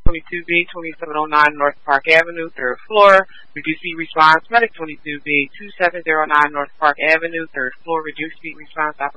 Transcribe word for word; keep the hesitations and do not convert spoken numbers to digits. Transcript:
twenty-two B, twenty-seven oh nine North Park Avenue, third floor. Reduced speed response. Medic twenty-two B, twenty-seven oh nine North Park Avenue, third floor. Reduced speed response.